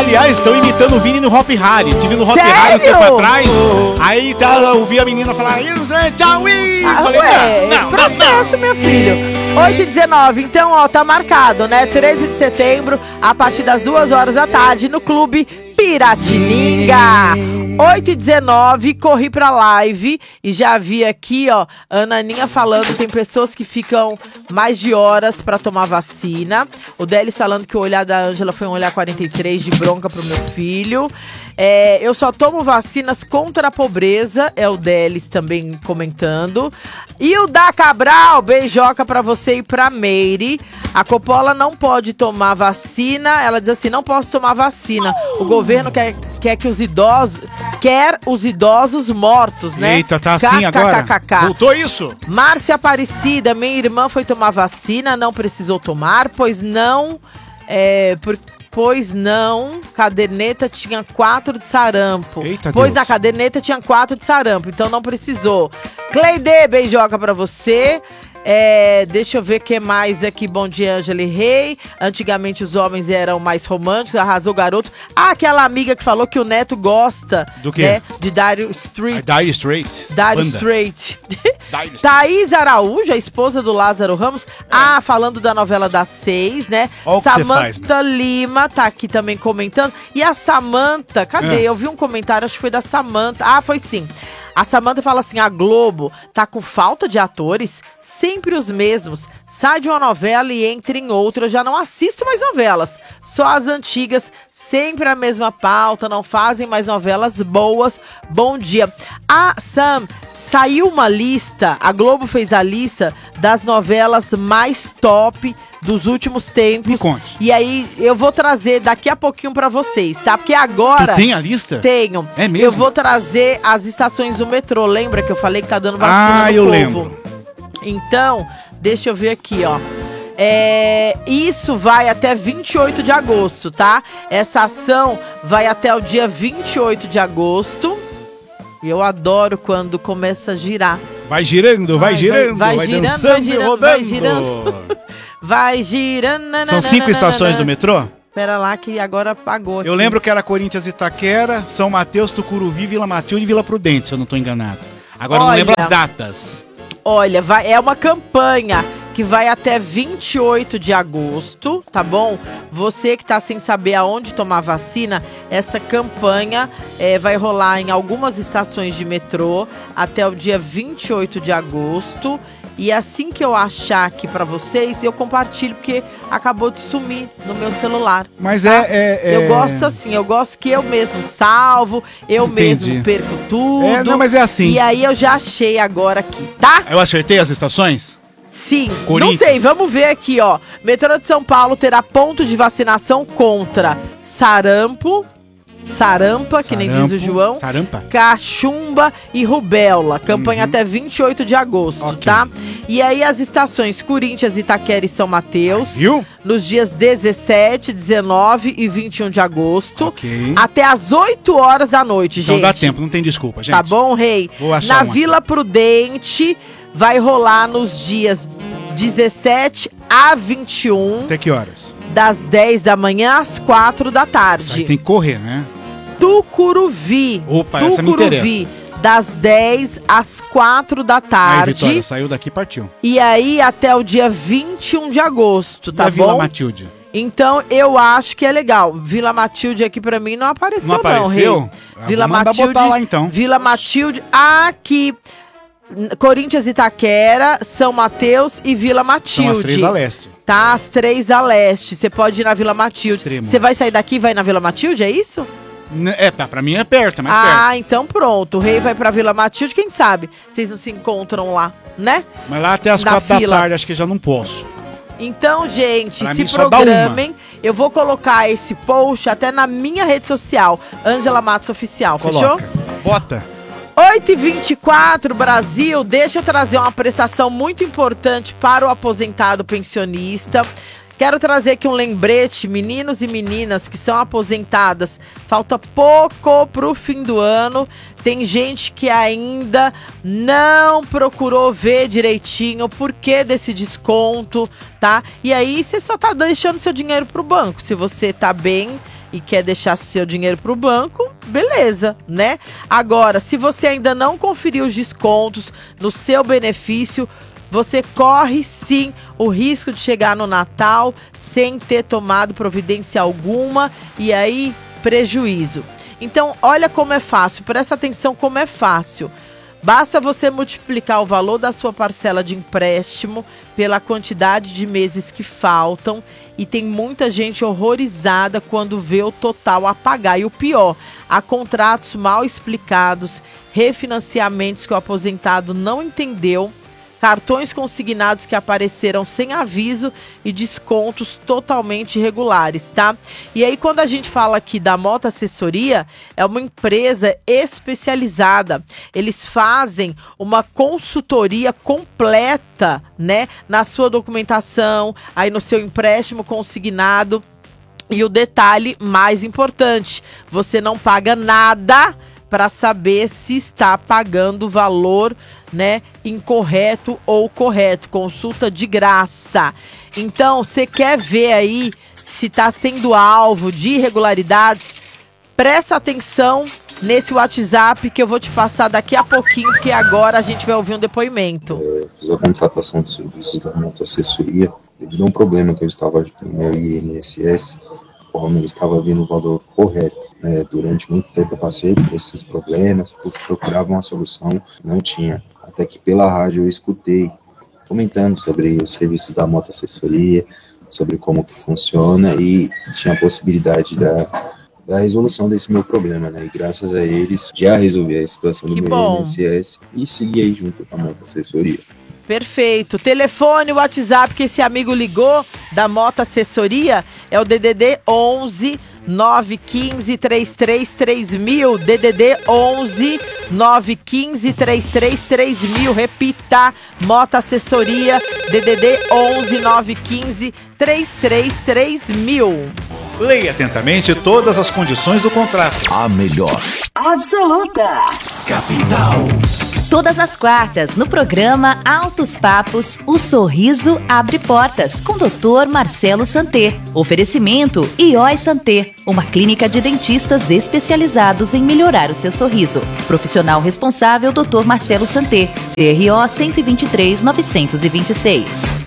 Aliás, estão imitando o Vini no Hop Hari. Tive no Hop Sério? Hari um tempo atrás. Aí eu vi a menina falar, tchau, falei, não, processo, meu filho. 8h19, então, ó, tá marcado, né? 13 de setembro, a partir das 2 horas da tarde, no Clube Piratininga. 8h19, corri pra live e já vi aqui, ó, a Ananinha falando, tem pessoas que ficam mais de horas pra tomar vacina. O Delis falando que o olhar da Ângela foi um olhar 43 de bronca pro meu filho. Eu só tomo vacinas contra a pobreza, é o Delis também comentando. E o da Cabral, beijoca pra você e pra Meire. A Coppola não pode tomar vacina, ela diz assim, não posso tomar vacina. O governo quer que os idosos... Quer os idosos mortos, né? Eita, tá assim agora? Voltou isso? Márcia Aparecida, minha irmã foi tomar vacina, não precisou tomar, pois não, caderneta tinha 4 de sarampo. Eita, pois Deus. a caderneta tinha 4 de sarampo, então não precisou. Cleide, beijoca pra você. Deixa eu ver o que mais aqui. Bom dia, Ângela e Rei. Antigamente os homens eram mais românticos, arrasou o garoto. Aquela amiga que falou que o neto gosta do quê? Né, de Dire Straits. Dire Straits. Dire Straits. Thaís Araújo, a esposa do Lázaro Ramos. Falando da novela das 6, né? Samantha Lima tá aqui também comentando. E a Samantha, cadê? Eu vi um comentário, acho que foi da Samantha. Foi sim. A Samantha fala assim, a Globo tá com falta de atores, sempre os mesmos. Sai de uma novela e entra em outra. Eu já não assisto mais novelas, só as antigas, sempre a mesma pauta, não fazem mais novelas boas. Bom dia. Sam, saiu uma lista, a Globo fez a lista das novelas mais top dos últimos tempos. Me conte. E aí eu vou trazer daqui a pouquinho pra vocês, tá? Porque agora... Tu tem a lista? Tenho. É mesmo? Eu vou trazer as estações do metrô. Lembra que eu falei que tá dando vacina no eu povo? lembro. Então, deixa eu ver aqui, ó. Isso vai até 28 de agosto, tá? Essa ação vai até o dia 28 de agosto. E eu adoro quando começa a girar. Vai girando, vai girando, vai dançando, vai girando, rodando. vai girando. Vai girando. São 5 estações do metrô? Pera lá que agora apagou. Eu lembro que era Corinthians e Itaquera, São Mateus, Tucuruvi, Vila Matilde e Vila Prudente, se eu não tô enganado. Agora eu não lembro as datas. Olha, é uma campanha que vai até 28 de agosto, tá bom? Você que tá sem saber aonde tomar vacina, essa campanha vai rolar em algumas estações de metrô até o dia 28 de agosto. E assim que eu achar aqui pra vocês, eu compartilho, porque acabou de sumir no meu celular. Mas tá? Eu gosto assim, eu gosto que eu mesmo salvo, eu mesmo perco tudo. Não, mas é assim. E aí eu já achei agora aqui, tá? Eu acertei as estações? Sim, não sei, vamos ver aqui, ó. Metrô de São Paulo terá ponto de vacinação contra sarampa, que nem diz o João, cachumba e rubéola. Campanha até 28 de agosto, tá? E aí as estações Corinthians, Itaquera e São Mateus, nos dias 17, 19 e 21 de agosto, até às 8 horas da noite, gente. Então dá tempo, não tem desculpa, gente. Tá bom, Rei? Vou achar Na Vila Prudente vai rolar nos dias 17 a 21. Até que horas? Das 10 da manhã às 4 da tarde. Aí tem que correr, né? Tucuruvi. Essa me interessa. Das 10 às 4 da tarde. Aí, Vitória, saiu daqui e partiu. E aí até o dia 21 de agosto, tá bom? Vila Matilde. Então eu acho que é legal. Vila Matilde aqui pra mim não apareceu, não. Apareceu? Rei. Vila Matilde. Botar lá, então. Vila Matilde. Aqui. Corinthians, Itaquera, São Mateus e Vila Matilde. São as 3 da leste. Tá, as 3 da leste. Você pode ir na Vila Matilde. Você vai sair daqui e vai na Vila Matilde, é isso? Tá, pra mim é perto, é mais perto. Então pronto. O Rei vai pra Vila Matilde, quem sabe? Vocês não se encontram lá, né? Mas lá até as 4 da tarde, acho que já não posso. Então, gente, se programem. Eu vou colocar esse post até na minha rede social, Ângela Matos Oficial, fechou? Bota. 8h24, Brasil, deixa eu trazer uma prestação muito importante para o aposentado pensionista. Quero trazer aqui um lembrete, meninos e meninas que são aposentadas, falta pouco pro fim do ano, tem gente que ainda não procurou ver direitinho o porquê desse desconto, tá? E aí você só tá deixando seu dinheiro pro banco, se você tá bem e quer deixar seu dinheiro pro banco, beleza, né? Agora, se você ainda não conferiu os descontos no seu benefício, você corre sim o risco de chegar no Natal sem ter tomado providência alguma e aí prejuízo. Então, olha como é fácil, presta atenção como é fácil. Basta você multiplicar o valor da sua parcela de empréstimo pela quantidade de meses que faltam, e tem muita gente horrorizada quando vê o total a pagar. E o pior, há contratos mal explicados, refinanciamentos que o aposentado não entendeu, cartões consignados que apareceram sem aviso e descontos totalmente irregulares, tá? E aí, quando a gente fala aqui da Mota Assessoria, é uma empresa especializada. Eles fazem uma consultoria completa, né, na sua documentação, aí no seu empréstimo consignado. E o detalhe mais importante, você não paga nada para saber se está pagando o valor, né, incorreto ou correto. Consulta de graça. Então, você quer ver aí se está sendo alvo de irregularidades? Presta atenção nesse WhatsApp que eu vou te passar daqui a pouquinho, porque agora a gente vai ouvir um depoimento. Fiz a contratação de serviços da Mota Assessoria devido a um problema que eu estava no meu INSS, como eu estava vendo o valor correto. Durante muito tempo eu passei por esses problemas, porque procurava uma solução, não tinha. Até que pela rádio eu escutei comentando sobre o serviço da Mota Assessoria, sobre como que funciona, e tinha a possibilidade da resolução desse meu problema, né? E graças a eles já resolvi a situação do meu INSS e segui aí junto com a Mota Assessoria. Perfeito. Telefone, WhatsApp que esse amigo ligou da Mota Assessoria é o DDD 11 915 33 3000. DDD 11 915 33 3000. Repita, Mota Assessoria, DDD 11 915 33 3000. Leia atentamente todas as condições do contrato. A melhor absoluta capital. Todas as quartas, no programa Altos Papos, o Sorriso Abre Portas, com Dr. Marcelo Santé. Oferecimento IOI Santé, uma clínica de dentistas especializados em melhorar o seu sorriso. Profissional responsável, Dr. Marcelo Santé, CRO 123 926.